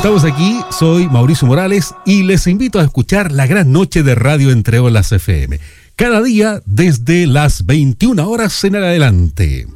estamos aquí, soy Mauricio Morales y les invito a escuchar la gran noche de Radio Entre Olas FM. Cada día desde las 21 horas en adelante.